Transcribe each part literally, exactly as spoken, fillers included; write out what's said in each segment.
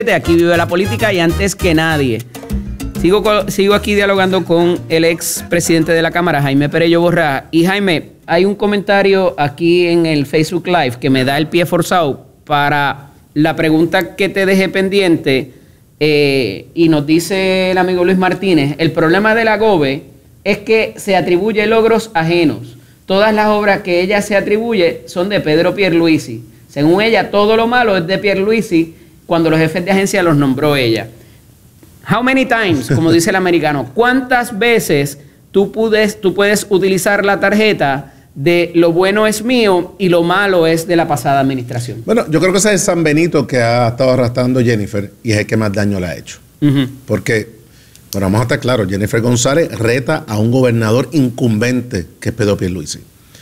Aquí vive la política y antes que nadie. Sigo, sigo aquí dialogando con el ex presidente de la Cámara, Jaime Perello Borrás. Y Jaime, hay un comentario aquí en el Facebook Live que me da el pie forzado para la pregunta que te dejé pendiente. Eh, y nos dice el amigo Luis Martínez, el problema de la GOBE es que se atribuye logros ajenos. Todas las obras que ella se atribuye son de Pedro Pierluisi. Según ella, todo lo malo es de Pierluisi cuando los jefes de agencia los nombró ella. How many times, como dice el americano, ¿cuántas veces tú puedes, tú puedes utilizar la tarjeta de lo bueno es mío y lo malo es de la pasada administración? Bueno, yo creo que ese es San Benito que ha estado arrastrando Jennifer y es el que más daño le ha hecho. Uh-huh. Porque, bueno, vamos a estar claros, Jennifer González reta a un gobernador incumbente que es Pedro Pierluisi.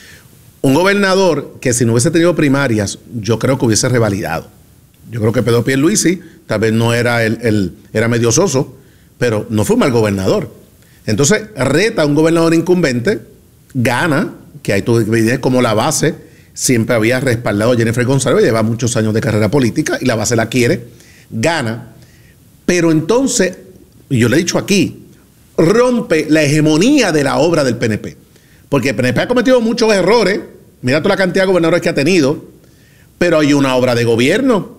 Un gobernador que si no hubiese tenido primarias, yo creo que hubiese revalidado. Yo creo que Pedro Pierluisi tal vez no era el, el era medio soso, pero no fue un mal gobernador. Entonces, reta a un gobernador incumbente, gana, que ahí tú ves como la base siempre había respaldado a Jennifer González, lleva muchos años de carrera política y la base la quiere, gana, pero entonces, y yo le he dicho aquí, rompe la hegemonía de la obra del P N P. Porque el P N P ha cometido muchos errores, mira toda la cantidad de gobernadores que ha tenido, pero hay una obra de gobierno.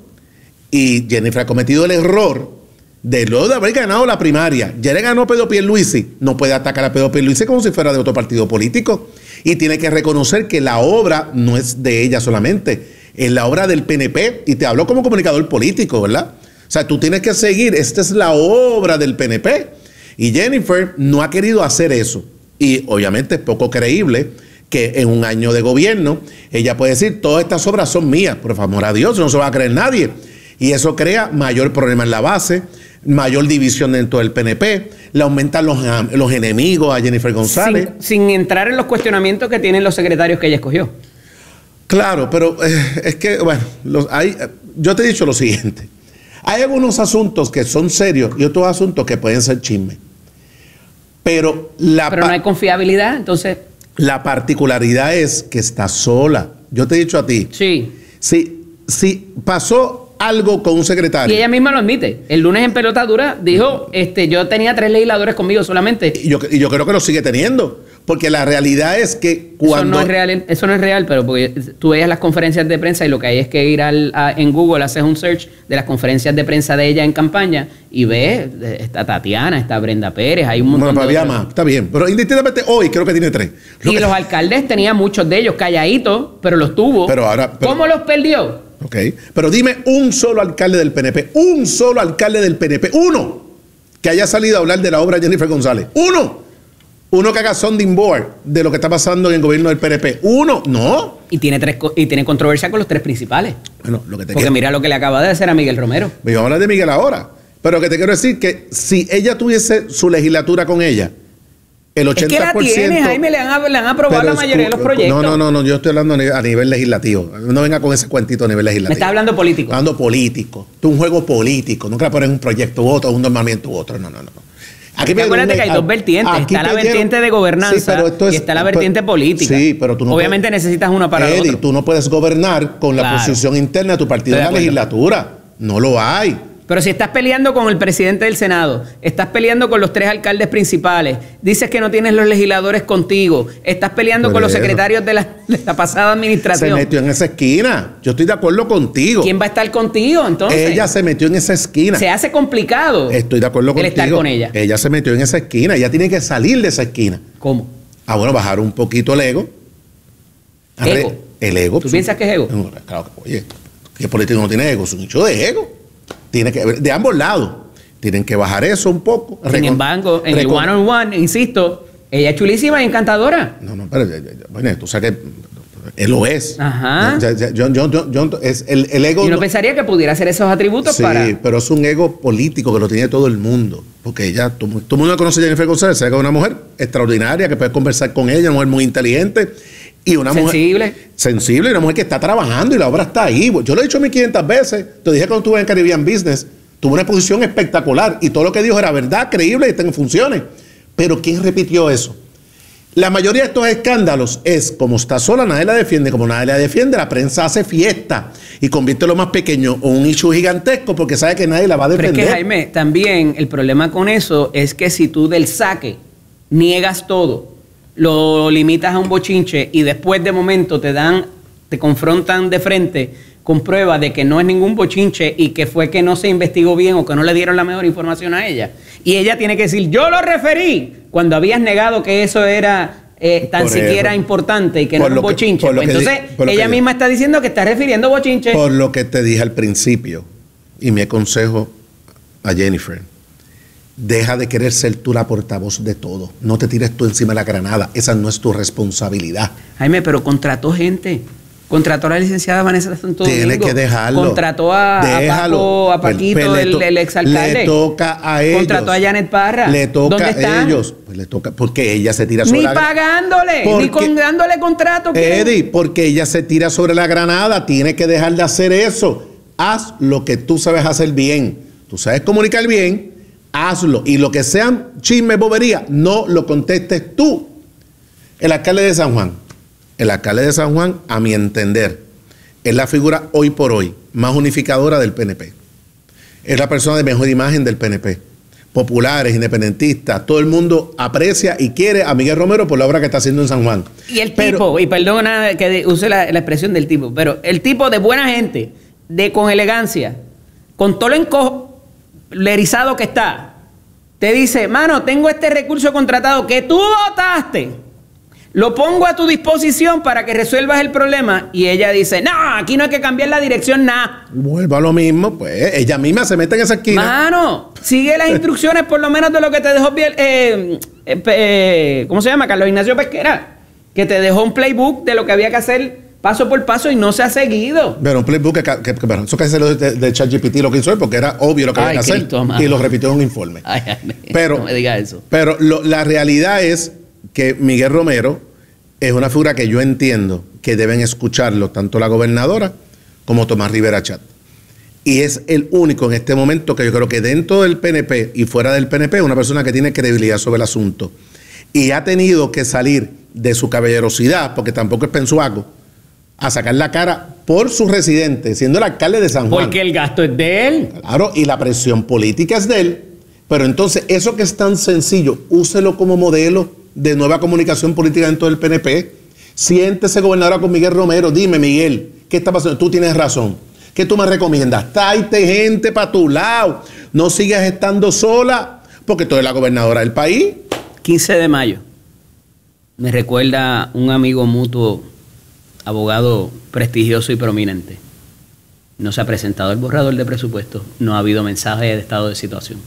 Y Jennifer ha cometido el error de luego de haber ganado la primaria. Ya le ganó Pedro Pierluisi. No puede atacar a Pedro Pierluisi como si fuera de otro partido político. Y tiene que reconocer que la obra no es de ella solamente. Es la obra del P N P. Y te hablo como comunicador político, ¿verdad? O sea, tú tienes que seguir. Esta es la obra del P N P. Y Jennifer no ha querido hacer eso. Y obviamente es poco creíble que en un año de gobierno ella puede decir, todas estas obras son mías. Por favor a Dios, no se va a creer nadie. Y eso crea mayor problema en la base, mayor división dentro del P N P, le aumentan los, los enemigos a Jennifer González. Sin, sin entrar en los cuestionamientos que tienen los secretarios que ella escogió. Claro, pero eh, es que, bueno, los, hay, yo te he dicho lo siguiente. Hay algunos asuntos que son serios y otros asuntos que pueden ser chisme. Pero, la pero no hay confiabilidad, entonces... La particularidad es que está sola. Yo te he dicho a ti. Sí. Si, si pasó algo con un secretario. Y ella misma lo admite. El lunes en Pelota Dura dijo, este, yo tenía tres legisladores conmigo solamente. Y yo, y yo creo que lo sigue teniendo. Porque la realidad es que cuando... Eso no es real, eso no es real, pero porque tú veías las conferencias de prensa y lo que hay es que ir al, a, en Google, haces un search de las conferencias de prensa de ella en campaña y ves, está Tatiana, está Brenda Pérez, hay un montón bueno, de... Había más, está bien. Pero indistintamente hoy creo que tiene tres. Lo y que... los alcaldes tenían muchos de ellos calladitos, pero los tuvo. Pero ahora... Pero... ¿Cómo los perdió? Ok, pero dime un solo alcalde del P N P, un solo alcalde del P N P, uno que haya salido a hablar de la obra de Jennifer González, uno, uno que haga sounding board de lo que está pasando en el gobierno del P N P, uno, no. Y tiene tres y tiene controversia con los tres principales. Bueno, lo que te Porque quiero... mira lo que le acaba de hacer a Miguel Romero. Me iba a hablar de Miguel ahora, pero lo que te quiero decir que si ella tuviese su legislatura con ella, el ochenta por ciento... Es que la tiene, Jaime, le han, le han aprobado la mayoría de los proyectos. No, no, no, no, yo estoy hablando a nivel legislativo. No venga con ese cuentito a nivel legislativo. Me está hablando político. Hablando político. Esto es un juego político. Nunca le ponen un proyecto u otro, un nombramiento u otro. No, no, no. Aquí acuérdate que hay dos vertientes. Está la vertiente de gobernanza sí, pero esto es, y está la vertiente pero, política. Sí, pero tú no Obviamente puedes, necesitas una para Eddie, el otro. Tú no puedes gobernar con la claro. posición interna de tu partido en la legislatura. No lo hay. Pero si estás peleando con el presidente del Senado, estás peleando con los tres alcaldes principales, dices que no tienes los legisladores contigo, estás peleando Por con eso. los secretarios de la, de la pasada administración. Se metió en esa esquina. Yo estoy de acuerdo contigo. ¿Quién va a estar contigo entonces? Ella se metió en esa esquina. Se hace complicado. Estoy de acuerdo contigo. El estar con ella. Ella se metió en esa esquina. Ella tiene que salir de esa esquina. ¿Cómo? Ah, bueno, bajar un poquito el ego. ¿Ego? El ego. ¿Tú sí. piensas que es ego? No, claro que, oye, ¿qué político no tiene ego? Es un hecho de ego. Tiene que, de ambos lados, tienen que bajar eso un poco. Sin embargo, en el one on one, insisto, ella es chulísima y encantadora. No, no, pero bueno, tú sabes que él lo es. Ajá. Ya, ya, yo, yo, yo, yo, es el, el ego. Y uno no, pensaría que pudiera hacer esos atributos sí, para. Sí, pero es un ego político que lo tiene todo el mundo. Porque ella, todo, todo el mundo conoce a Jennifer González, sabe que es una mujer extraordinaria, que puede conversar con ella, una mujer muy inteligente. Y una sensible. mujer sensible y una mujer que está trabajando y la obra está ahí. Yo lo he dicho mil quinientas veces. Te dije cuando estuve en Caribbean Business, tuvo una exposición espectacular y todo lo que dijo era verdad, creíble y está en funciones. Pero ¿quién repitió eso? La mayoría de estos escándalos es, como está sola, nadie la defiende. Como nadie la defiende, la prensa hace fiesta y convierte lo más pequeño en un issue gigantesco porque sabe que nadie la va a defender. Pero es que, Jaime, también el problema con eso es que si tú del saque niegas todo, lo limitas a un bochinche y después de momento te dan, te confrontan de frente con pruebas de que no es ningún bochinche y que fue que no se investigó bien o que no le dieron la mejor información a ella. Y ella tiene que decir, yo lo referí, cuando habías negado que eso era eh, tan por siquiera eso, importante y que no era un bochinche. Que, pues entonces, di, ella misma está diciendo que está refiriendo bochinche. Por lo que te dije al principio, y mi consejo a Jennifer, deja de querer ser tú la portavoz de todo. No te tires tú encima de la granada. Esa no es tu responsabilidad. Jaime, pero contrató gente. Contrató a la licenciada Vanessa Santo Domingo. Tiene que dejarlo. Contrató a, a Paco, a Paquito, pues, el, el exalcalde. Le toca a ellos. Contrató a Janet Parra. Le toca ¿Dónde están? a ellos. Pues le toca, porque ella se tira sobre ni la granada. Ni pagándole, porque, ni con, dándole contrato. Eddie, porque ella se tira sobre la granada. Tiene que dejar de hacer eso. Haz lo que tú sabes hacer bien. Tú sabes comunicar bien, hazlo. Y lo que sean chismes, bobería, no lo contestes tú. El alcalde de San Juan. El alcalde de San Juan, a mi entender, es la figura hoy por hoy más unificadora del P N P. Es la persona de mejor imagen del P N P. Populares, independentistas, todo el mundo aprecia y quiere a Miguel Romero por la obra que está haciendo en San Juan. Y el pero, tipo, y perdona que use la, la expresión del tipo, pero el tipo de buena gente, de con elegancia, con todo lo encolerizado que está, te dice, mano, tengo este recurso contratado que tú votaste. Lo pongo a tu disposición para que resuelvas el problema. Y ella dice, no, aquí no hay que cambiar la dirección, nada. Vuelvo a lo mismo, pues ella misma se mete en esa esquina. Mano, sigue las instrucciones por lo menos de lo que te dejó, eh, eh, eh, ¿cómo se llama? Carlos Ignacio Pesquera. Que te dejó un playbook de lo que había que hacer paso por paso y no se ha seguido. Pero un playbook que, que, que bueno, eso que hace de, de ChatGPT lo que hizo él porque era obvio lo que había que hacer. Cristo, y lo repitió en un informe. Ay, ay, pero, no me digas eso. Pero lo, la realidad es que Miguel Romero es una figura que yo entiendo que deben escucharlo tanto la gobernadora como Tomás Rivera Chat. Y es el único en este momento que yo creo que dentro del P N P y fuera del P N P es una persona que tiene credibilidad sobre el asunto. Y ha tenido que salir de su caballerosidad, porque tampoco es pensuaco, a sacar la cara por su residente, siendo el alcalde de San Juan. Porque el gasto es de él. Claro, y la presión política es de él. Pero entonces, eso que es tan sencillo, úselo como modelo de nueva comunicación política dentro del P N P. Siéntese, gobernadora, con Miguel Romero. Dime, Miguel, ¿qué está pasando? Tú tienes razón. ¿Qué tú me recomiendas? Tráete gente para tu lado. No sigas estando sola, porque tú eres la gobernadora del país. quince de mayo. Me recuerda un amigo mutuo, abogado prestigioso y prominente. No se ha presentado el borrador de presupuesto. No ha habido mensaje de estado de situación.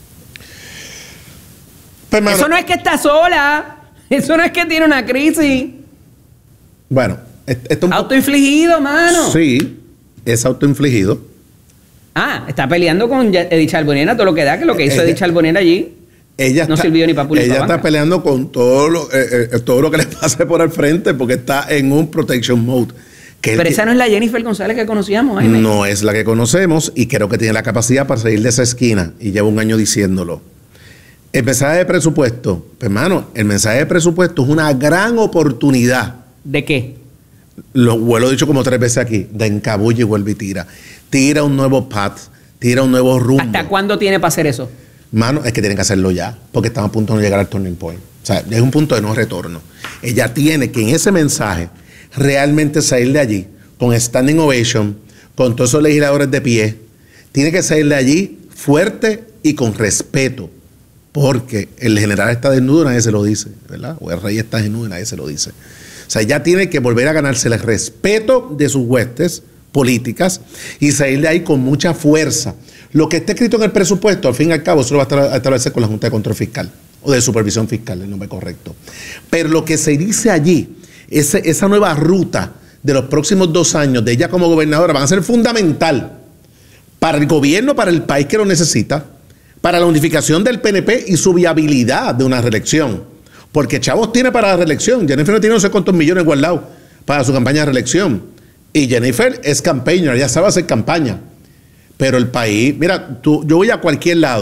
Pero, hermano, eso no es que está sola. Eso no es que tiene una crisis. Bueno, esto un autoinfligido, mano. Sí, es autoinfligido. Ah, está peleando con Edith Charbonnier, todo lo que da, que lo que hizo ella, Edith Charbonnier allí ella no está, sirvió ni para publicar. Ella está peleando con todo lo, eh, eh, todo lo que le pase por el frente porque está en un protection mode. Que Pero esa no es la Jennifer González que conocíamos, Jaime. No es la que conocemos y creo que tiene la capacidad para salir de esa esquina y lleva un año diciéndolo. El mensaje de presupuesto, hermano, el mensaje de presupuesto es una gran oportunidad. ¿De qué? Lo, lo he dicho como tres veces aquí, de encabulla y vuelve y tira. Tira un nuevo path, tira un nuevo rumbo. ¿Hasta cuándo tiene para hacer eso? Mano, es que tienen que hacerlo ya, porque estamos a punto de no llegar al turning point. O sea, es un punto de no retorno. Ella tiene que en ese mensaje realmente salir de allí con standing ovation, con todos esos legisladores de pie. Tiene que salir de allí fuerte y con respeto. Porque el general está desnudo y nadie se lo dice, ¿verdad? O el rey está desnudo y nadie se lo dice. O sea, ya tiene que volver a ganarse el respeto de sus huestes políticas y salir de ahí con mucha fuerza. Lo que está escrito en el presupuesto, al fin y al cabo, eso lo va a establecer con la Junta de Control Fiscal o de Supervisión Fiscal, el nombre correcto. Pero lo que se dice allí, ese, esa nueva ruta de los próximos dos años de ella como gobernadora, van a ser fundamental para el gobierno, para el país que lo necesita, para la unificación del P N P y su viabilidad de una reelección. Porque Chavos tiene para la reelección. Jennifer no tiene no sé cuántos millones guardados para su campaña de reelección. Y Jennifer es campaigner, ya sabe hacer campaña. Pero el país, mira, tú, yo voy a cualquier lado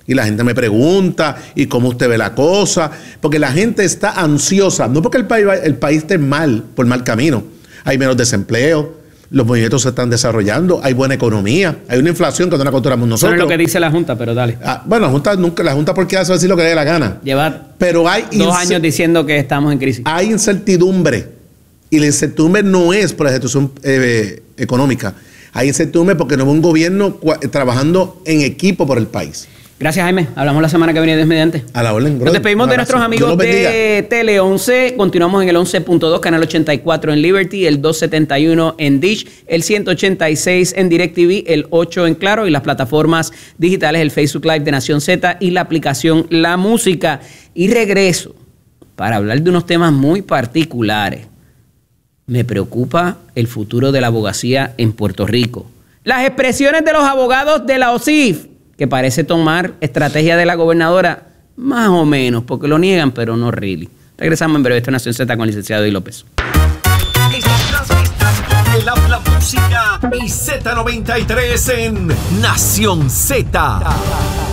Y la gente me pregunta, ¿y cómo usted ve la cosa? Porque la gente está ansiosa, no porque el país, el país esté mal, por mal camino. Hay menos desempleo, los movimientos se están desarrollando, hay buena economía, hay una inflación que no la controlamos nosotros. Eso es lo que dice la Junta, pero dale. Ah, bueno, la Junta nunca, la Junta porque hace decir lo que le dé la gana. Lleva pero hay dos años diciendo que estamos en crisis. Hay incertidumbre. Y la incertidumbre no es por la situación eh, económica. Hay incertidumbre porque no hay un gobierno trabajando en equipo por el país. Gracias, Jaime. Hablamos la semana que viene, Dios mediante. A la orden, bro. Nos despedimos de nuestros amigos de Tele once. Continuamos en el once punto dos, canal ochenta y cuatro en Liberty, el doscientos setenta y uno en Dish, el ciento ochenta y seis en DirecTV, el ocho en Claro y las plataformas digitales, el Facebook Live de Nación Z y la aplicación La Música. Y regreso para hablar de unos temas muy particulares. Me preocupa el futuro de la abogacía en Puerto Rico. Las expresiones de los abogados de la O S I F, que parece tomar estrategia de la gobernadora, más o menos, porque lo niegan, pero no really. Regresamos en breve. Esto es Nación Z con el licenciado Di López. El habla música y Z noventa y tres en Nación Z.